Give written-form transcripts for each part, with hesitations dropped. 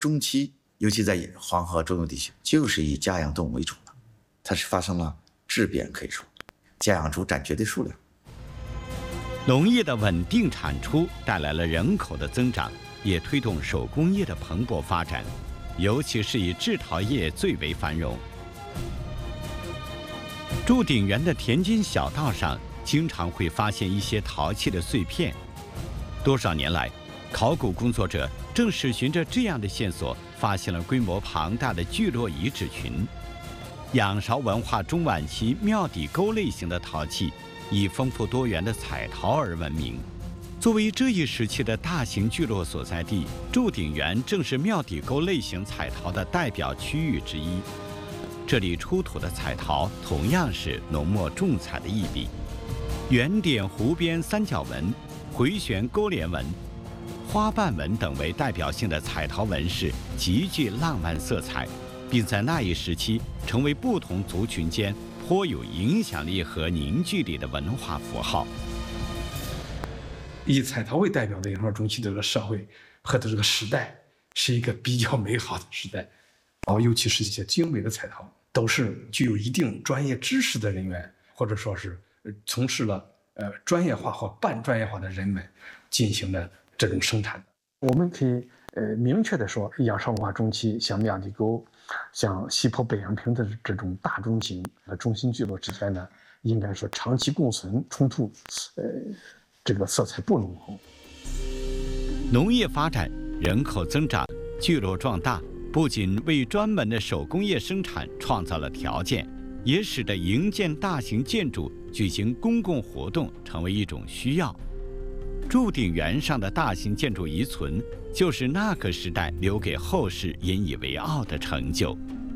中期，尤其在黄河中游地区，就是以家养动物为主的，它是发生了质变，可以说家养猪占绝对数量。 农业的稳定产出带来了人口的增长，也推动手工业的蓬勃发展，尤其是以制陶业最为繁荣。祝鼎园的田间小道上，经常会发现一些陶器的碎片。多少年来，考古工作者正是循着这样的线索，发现了规模庞大的聚落遗址群。仰韶文化中晚期庙底沟类型的陶器，以丰富多元的彩陶而闻名。作为这一时期的大型聚落所在地，祝鼎园正是庙底沟类型彩陶的代表区域之一。这里出土的彩陶同样是浓墨重彩的一笔，圆点弧边三角纹、回旋勾连纹、花瓣纹等为代表性的彩陶纹饰，极具浪漫色彩，并在那一时期成为不同族群间颇有影响力和凝聚力的文化符号。 以彩陶为代表的仰韶中期的这个社会和这个时代，是一个比较美好的时代。尤其是一些精美的彩陶，都是具有一定专业知识的人员，或者说是从事了专业化或半专业化的人们进行的这种生产。我们可以明确的说，仰韶文化中期像庙底沟、像西坡北阳坪的这种大中型和中心聚落之间呢，应该说长期共存，冲突这个色彩不浓厚。 农业发展、人口增长、聚落壮大，不仅为专门的手工业生产创造了条件，也使得营建大型建筑、举行公共活动成为一种需要。祝鼎园上的大型建筑遗存，就是那个时代留给后世引以为傲的成就。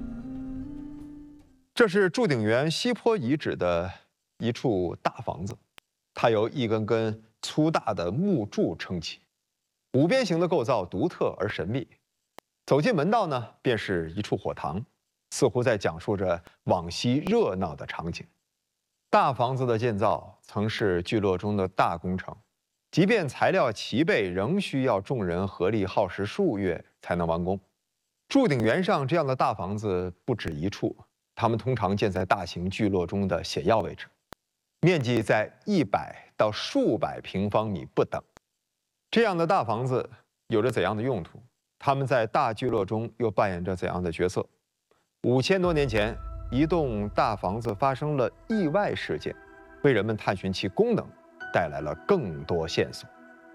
这是祝鼎园西坡遗址的一处大房子，它由一根根粗大的木柱撑起，五边形的构造独特而神秘。走进门道呢，便是一处火塘，似乎在讲述着往昔热闹的场景。大房子的建造曾是聚落中的大工程，即便材料齐备，仍需要众人合力耗时数月才能完工。祝鼎园上这样的大房子不止一处，它们通常建在大型聚落中的险要位置，面积在100到数百平方米不等。这样的大房子有着怎样的用途？他们在大聚落中又扮演着怎样的角色？5000多年前，一栋大房子发生了意外事件，为人们探寻其功能带来了更多线索。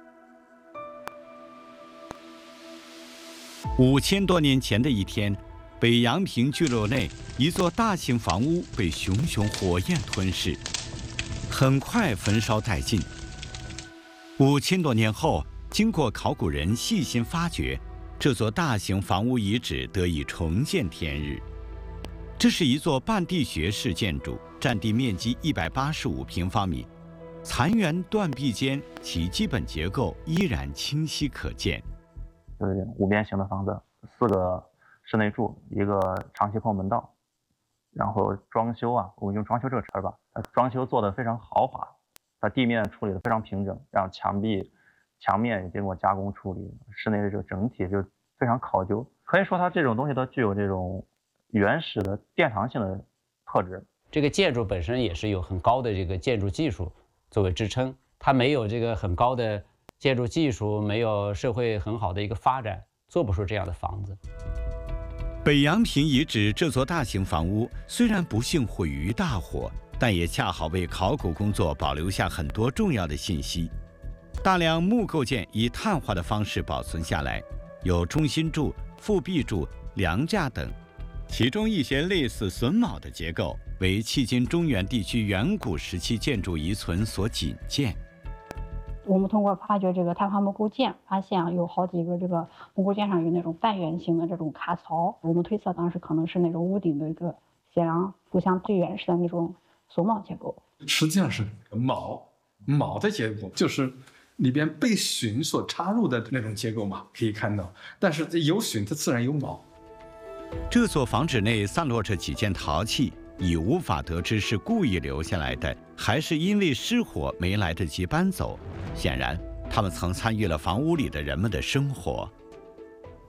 5000多年前的一天，北阳坪聚落内一座大型房屋被熊熊火焰吞噬，很快焚烧殆尽。5000多年后，经过考古人细心发掘，这座大型房屋遗址得以重见天日。这是一座半地穴式建筑，占地面积185平方米，残垣断壁间，其基本结构依然清晰可见。 就是五边形的房子，4个室内柱，一个长气孔门道，然后装修我们用装修这个词儿吧，装修做得非常豪华，把地面处理得非常平整，让墙面也经过加工处理，室内的这个整体就非常考究。可以说它这种东西都具有这种原始的殿堂性的特质。 这个建筑本身也是有很高的这个建筑技术作为支撑，它没有这个很高的建筑技术，没有社会很好的一个发展，做不出这样的房子。 北阳坪遗址这座大型房屋虽然不幸毁于大火，但也恰好为考古工作保留下很多重要的信息。大量木构件以碳化的方式保存下来，有中心柱、副壁柱、梁架等，其中一些类似榫卯的结构，为迄今中原地区远古时期建筑遗存所仅见。 我们通过发掘这个碳化木构件，发现有好几个这个木构件上有那种半圆形的这种卡槽，我们推测当时可能是那种屋顶的一个斜梁，不像最原始的那种榫卯结构。 实际上是卯的结构，就是里边被榫所插入的那种结构嘛，可以看到。但是有榫，它自然有卯。 这座房址内散落着几件陶器，已无法得知是故意留下来的，还是因为失火没来得及搬走。显然，他们曾参与了房屋里的人们的生活。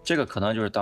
这个可能就是